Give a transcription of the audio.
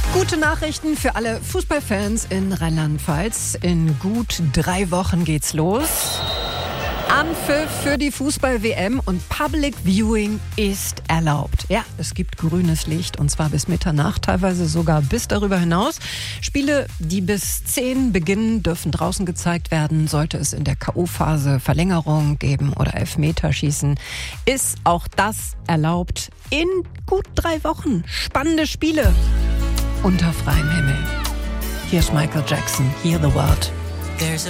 Gute Nachrichten für alle Fußballfans in Rheinland-Pfalz. In gut 3 Wochen geht's los. Anpfiff für die Fußball-WM und Public Viewing ist erlaubt. Ja, es gibt grünes Licht und zwar bis Mitternacht, teilweise sogar bis darüber hinaus. Spiele, die bis 10 beginnen, dürfen draußen gezeigt werden. Sollte es in der K.O.-Phase Verlängerung geben oder Elfmeterschießen, ist auch das erlaubt. In gut 3 Wochen spannende Spiele unter freiem Himmel. Hier ist Michael Jackson, Hear the World.